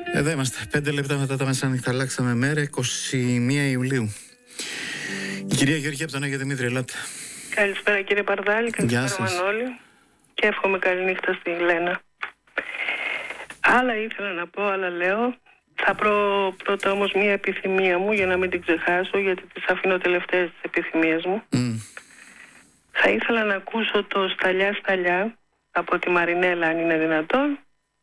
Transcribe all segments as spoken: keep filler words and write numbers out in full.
Εδώ είμαστε, πέντε λεπτά μετά τα μεσάνυχτα. Αλλάξαμε μέρα, είκοσι μία Ιουλίου. Η κυρία Γεωργία από τον Άγιο Δημήτρη, ελάτε. Καλησπέρα κύριε Παρδάλη, καλησπέρα Μανώλη. Και εύχομαι καλή νύχτα στη Λένα. Άλλα ήθελα να πω, άλλα λέω. Θα πω πρώτα όμως μία επιθυμία μου για να μην την ξεχάσω, γιατί τις αφήνω τελευταίες τις επιθυμίες μου. Mm. Θα ήθελα να ακούσω το Σταλιά Σταλιά από τη Μαρινέλα, αν είναι δυνατόν,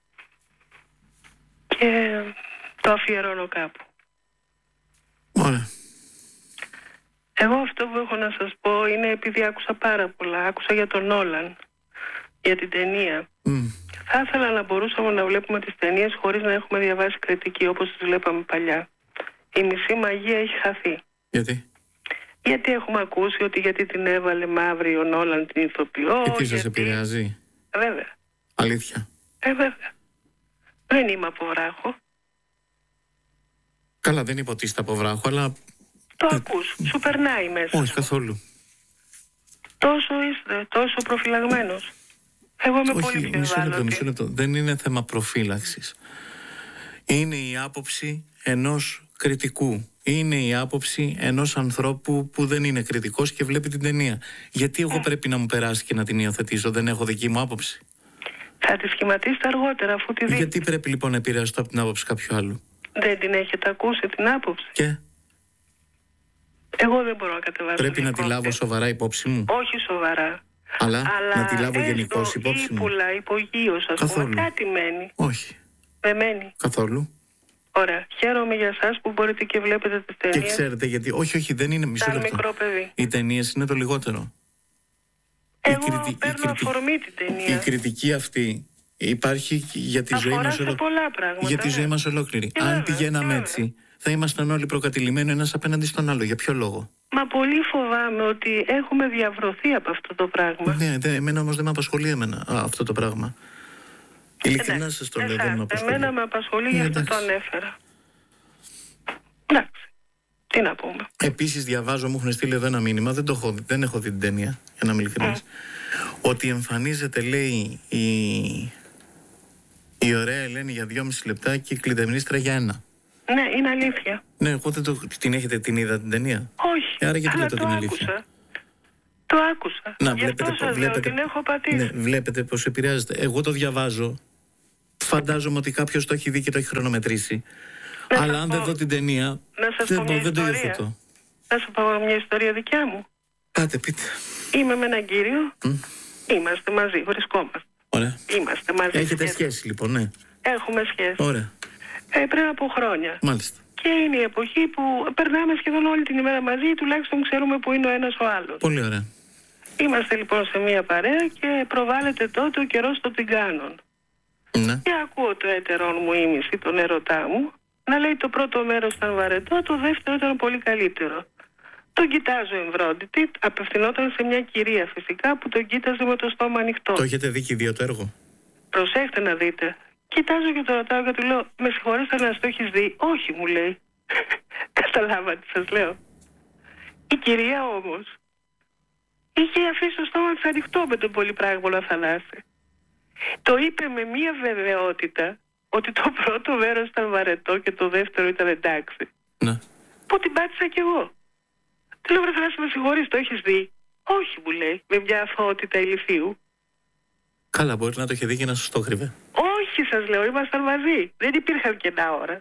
και το αφιερώνω κάπου. Ωραία. Εγώ αυτό που έχω να σας πω είναι επειδή άκουσα πάρα πολλά. Άκουσα για τον Νόλαν, για την ταινία. Mm. Θα ήθελα να μπορούσαμε να βλέπουμε τις ταινίες χωρίς να έχουμε διαβάσει κριτική όπως τις βλέπαμε παλιά. Η μισή μαγεία έχει χαθεί. Γιατί? Γιατί έχουμε ακούσει ότι γιατί την έβαλε μαύρη ο Νόλαν την ηθοποιό. Και τι σας γιατί... επηρεάζει? Βέβαια. Αλήθεια? Ε, βέβαια. Δεν είμαι από βράχο. Καλά, δεν είπα ότι είστε από βράχο, αλλά... Το ακούς, σου περνάει μέσα. Όχι καθόλου. Τόσο είστε, τόσο προφυλαγμένος. Εγώ είμαι Όχι, πολύ πιο μισό λεπτό, μισό ευάλωτη. λεπτό. Δεν είναι θέμα προφύλαξης. Είναι η άποψη ενός κριτικού. Είναι η άποψη ενός ανθρώπου που δεν είναι κριτικός και βλέπει την ταινία. Γιατί εγώ πρέπει να μου περάσει και να την υιοθετήσω? Δεν έχω δική μου άποψη. Θα τη σχηματίσετε αργότερα αφού τη δείτε. Γιατί πρέπει λοιπόν να επηρεαστώ από την άποψη κάποιου άλλου? Δεν την έχετε ακούσει την άποψη? Και εγώ δεν μπορώ να κατεβάσω. πρέπει να τη λάβω σοβαρά υπόψη μου? Όχι σοβαρά. Αλλά, Αλλά να τη λάβω γενικώς υπόψη μου? Ύπουλα, υπογείως, ας Καθόλου. πούμε. Κάτι μένει. Όχι. Δεν μένει. Καθόλου. Ωραία. Χαίρομαι για εσάς που μπορείτε και βλέπετε τις ταινίες. Και ξέρετε γιατί? Όχι, όχι, δεν είναι μισό Σαν λεπτό. μικρό παιδί. Οι ταινίες είναι το λιγότερο. Εγώ η κριτι... παίρνω η κριτι... αφορμή την ταινία. Η κριτική αυτή υπάρχει για τη ζωή μας ολο... πολλά πράγματα, για τη ζωή ναι. μας ολόκληρη. Και Αν βέβαια, πηγαίναμε βέβαια. έτσι, θα ήμασταν όλοι προκατηλημένοι ένας απέναντι στον άλλο. Για ποιο λόγο? Μα πολύ φοβάμαι ότι έχουμε διαβρωθεί από αυτό το πράγμα. Ναι, δε, εμένα όμως δεν με απασχολεί εμένα α, αυτό το πράγμα. Ειλικρινά ναι, σας το λέω, εσάς, δεν με απασχολεί. Εμένα με απασχολεί, Ε, γι' αυτό εντάξει. το ανέφερα. Εντάξει. Τι να πούμε. Επίσης διαβάζω, μου έχουν στείλει εδώ ένα μήνυμα, δεν, το έχω, δεν έχω δει την ταινία, για να είμαι ειλικρινής, mm. ότι εμφανίζεται, λέει, η, η ωραία Ελένη για δυόμιση λεπτά και η Κλητεμνίστρα για ένα. Ναι, είναι αλήθεια. Ναι, εγώ δεν το, την έχετε την είδα την ταινία? Όχι, Άρα γιατί αλλά λέτε το την άκουσα. αλήθεια? Το άκουσα. Να, Γι' βλέπετε, αυτό σας βλέπετε, λέω, την έχω πατήσει. ναι, βλέπετε πως επηρεάζεται. Εγώ το διαβάζω. Φαντάζομαι ότι κάποιος το έχει δει και το έχει χρονομετρήσει. Να Αλλά σας αν πω- δεν δω την ταινία, να σας δεν, πω μπο- μια δεν το ιστορία. υιοθετώ. Θα σου πω μια ιστορία δικιά μου. Πάτε, πείτε. Είμαι με έναν κύριο. Mm. Είμαστε μαζί, βρισκόμαστε. Ωραία. Είμαστε μαζί. Έχετε σχέση. σχέση λοιπόν, ναι. Έχουμε σχέση. Ωραία. Ε, πριν από χρόνια. Μάλιστα. Και είναι η εποχή που περνάμε σχεδόν όλη την ημέρα μαζί, τουλάχιστον ξέρουμε που είναι ο ένας ο άλλος. Πολύ ωραία. Είμαστε λοιπόν σε μια παρέα και προβάλλεται τότε ο καιρός των τιγκάνων. Ναι. Και ακούω το έτερον μου ήμιση, τον έρωτά μου, να λέει το πρώτο μέρος ήταν βαρετό, το δεύτερο ήταν πολύ καλύτερο. Τον κοιτάζω εμβρόντιτη, απευθυνόταν σε μια κυρία φυσικά που τον κοίταζε με το στόμα ανοιχτό. Το έχετε δει και οι δύο το έργο? Προσέχτε να δείτε. Κοιτάζω και το ρωτάω και του λέω, με συγχωρείς αλλά να το έχεις δει? Όχι, μου λέει. Καταλάβατε, σας λέω. Η κυρία όμως είχε αφήσει το στόμα της ανοιχτό με τον Πολυπράγμονο Αθανάση. Το είπε με μία βεβαιότητα ότι το πρώτο μέρος ήταν βαρετό και το δεύτερο ήταν εντάξει. Ναι. Που την πάτησα κι εγώ. Του λέω, βρε Θανάση, με συγχωρείς, το έχεις δει? Όχι, μου λέει, με μια αθωότητα ηλιθίου. Καλά, μπορεί να το είχε δει και να σας το κρύβε. Όχι, σας λέω, ήμασταν μαζί. Δεν υπήρχαν κενά ώρα.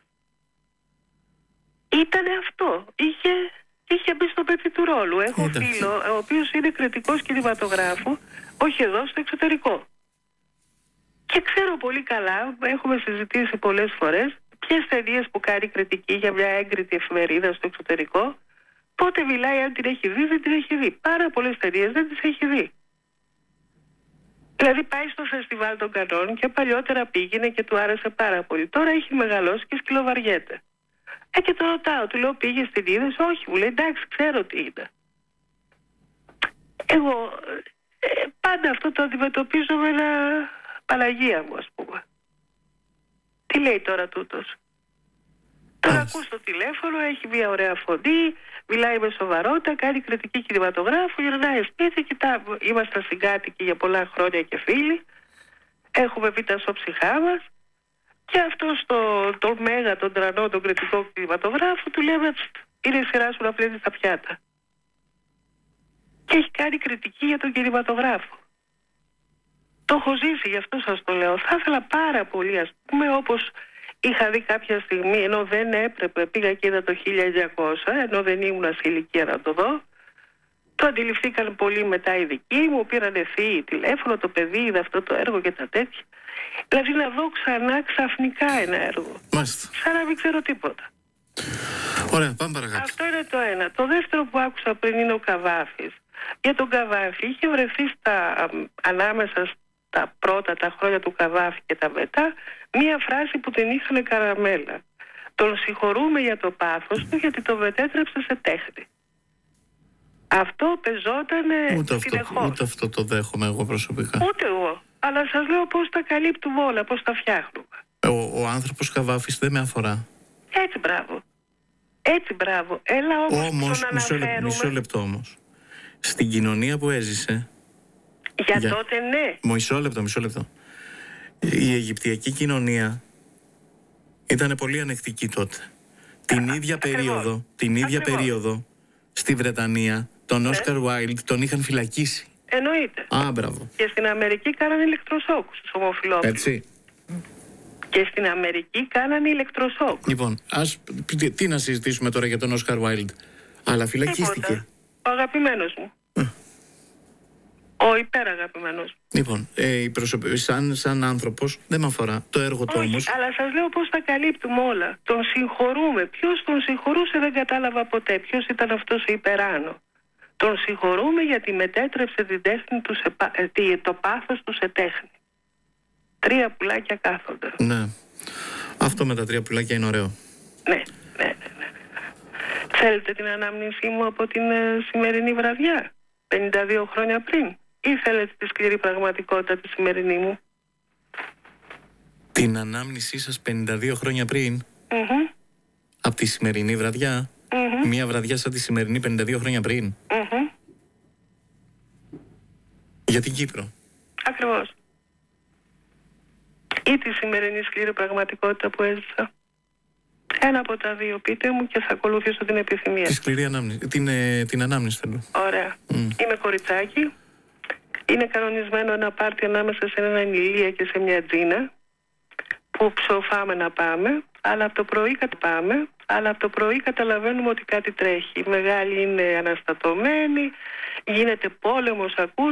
Ήτανε αυτό. Είχε, είχε μπει στο πετσί του ρόλου. Έχω Εντάξει. φίλο, ο οποίος είναι κριτικός κινηματογράφου, όχι εδώ, στο εξωτερικό. Και ξέρω πολύ καλά, έχουμε συζητήσει πολλές φορές, ποιες ταινίες που κάνει κριτική για μια έγκριτη εφημερίδα στο εξωτερικό, πότε μιλάει, αν την έχει δει, δεν την έχει δει. Πάρα πολλές ταινίες δεν τις έχει δει. Δηλαδή πάει στο φεστιβάλ των Κανών και παλιότερα πήγαινε και του άρεσε πάρα πολύ. Τώρα έχει μεγαλώσει και σκυλοβαριέται. Ε, και το ρωτάω, του λέω, πήγε στην είδες? Όχι, μου λέει, εντάξει, ξέρω τι είναι. Εγώ ε, πάντα αυτό το αντιμετωπίζω με ένα Παναγία μου, ας πούμε. Τι λέει τώρα τούτος? Τώρα ακούς το τηλέφωνο, έχει μια ωραία φωνή, μιλάει με σοβαρότητα, κάνει κριτική κινηματογράφου, γυρνάει σπίτι, κοιτά, ήμασταν συγκάτοικοι για πολλά χρόνια και φίλοι, έχουμε πει τα σώψυχά μας, Και αυτό στο το μέγα, τον τρανό, τον κριτικό κινηματογράφο του λέμε είναι η σειρά σου να πλένεις τα πιάτα. Και έχει κάνει κριτική για τον κινηματογράφο. Το έχω ζήσει, γι' αυτό σας το λέω. Θα ήθελα πάρα πολύ, ας πούμε, όπως είχα δει κάποια στιγμή, ενώ δεν έπρεπε, πήγα και είδα το χίλια εννιακόσια, ενώ δεν ήμουν σε ηλικία να το δω. Το αντιληφθήκαν πολύ μετά οι δικοί μου, πήραν ευθύ τηλέφωνο, το παιδί είδε αυτό το έργο και τα τέτοια. Δηλαδή να δω ξανά ξαφνικά ένα έργο. Μάλιστα. Σαν να μην ξέρω τίποτα. Ωραία, πάμε παρακάτω. Αυτό είναι το ένα. Το δεύτερο που άκουσα πριν είναι ο Καβάφης. Για τον Καβάφη είχε βρεθεί στα, ανάμεσα στα πρώτα τα χρόνια του Καβάφη και τα μετά μία φράση που την είχαν καραμέλα. Τον συγχωρούμε για το πάθος του γιατί το μετέτρεψε σε τέχνη. Αυτό πεζότανε ούτε αυτό, συνεχώς. ούτε αυτό το δέχομαι εγώ προσωπικά. Ούτε εγώ. Αλλά σας λέω πώς τα καλύπτουμε όλα, πώς τα φτιάχνουμε. Ο, ο άνθρωπος Καβάφης δεν με αφορά. Έτσι μπράβο. Έτσι μπράβο. Έλα όμως, Όμως, τον μισό, λεπ, αναφέρουμε. μισό λεπτό όμως. Στην κοινωνία που έζησε... Για, για... τότε ναι. Μισό λεπτό, μισό λεπτό. Η Αιγυπτιακή κοινωνία ήταν πολύ ανεκτική τότε. Την ίδια ακριβώς. περίοδο, την ίδια Ακριβώς. περίοδο στη Βρετανία, τον Όσκαρ Βάιλντ τον είχαν φυλακίσει. Εννοείται. Α, μπράβο. Και στην Αμερική κάνανε ηλεκτροσόκ στους ομοφυλόφιλους. Έτσι. Και στην Αμερική κάνανε ηλεκτροσόκ. Λοιπόν, ας, τι, τι να συζητήσουμε τώρα για τον Όσκαρ Βάιλντ. Αλλά φυλακίστηκε. Τίποτα. Ο αγαπημένος μου. Ε. Ο υπεραγαπημένος. Λοιπόν, ε, η προσωπ... σαν, σαν άνθρωπος δεν με αφορά. Το έργο του Όχι, όμως. αλλά σας λέω πώς τα καλύπτουμε όλα. Τον συγχωρούμε. Ποιος τον συγχωρούσε δεν κατάλαβα ποτέ. Ποιος ήταν αυτός ο υπεράνω. Τον συγχωρούμε γιατί μετέτρεψε την τέχνη του σε, ε, το πάθος του σε τέχνη. Τρία πουλάκια κάθονται. Ναι. Αυτό με τα τρία πουλάκια είναι ωραίο. Ναι, ναι, ναι, ναι. Θέλετε την ανάμνησή μου από την ε, σημερινή βραδιά, πενήντα δύο χρόνια πριν, ή θέλετε τη σκληρή πραγματικότητα τη σημερινή μου? Την ανάμνησή σας πενήντα δύο χρόνια πριν, Mm-hmm. από τη σημερινή βραδιά, Mm-hmm. μία βραδιά σαν τη σημερινή πενήντα δύο χρόνια πριν. Mm-hmm. Για την Κύπρο. Ακριβώς. Ή τη σημερινή σκληρή πραγματικότητα που έζησα. Ένα από τα δύο πείτε μου και θα ακολουθήσω την επιθυμία. Τη σκληρή ανάμνηση. Την, ε, την ανάμνηση θέλω. Ωραία. Mm. Είμαι κοριτσάκι. Είναι κανονισμένο ένα πάρτι ανάμεσα σε έναν ηλία και σε μια τζίνα που ψοφάμε να πάμε, αλλά από το πρωί πάμε, αλλά από το πρωί καταλαβαίνουμε ότι κάτι τρέχει. Η μεγάλη είναι αναστατωμένη, γίνεται πόλεμος, ακούς.